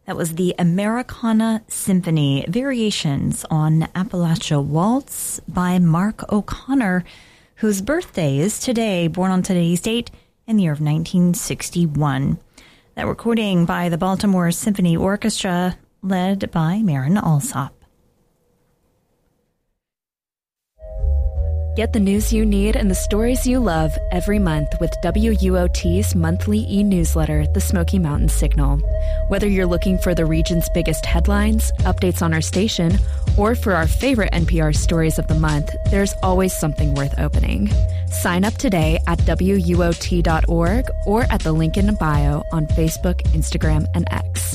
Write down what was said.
That was the Americana Symphony, Variations on Appalachia Waltz by Mark O'Connor, whose birthday is today, born on today's date in the year of 1961. That recording by the Baltimore Symphony Orchestra, led by Marin Alsop. Get the news you need and the stories you love every month with WUOT's monthly e-newsletter, The Smoky Mountain Signal. Whether you're looking for the region's biggest headlines, updates on our station, or for our favorite NPR stories of the month, there's always something worth opening. Sign up today at WUOT.org or at the link in bio on Facebook, Instagram, and X.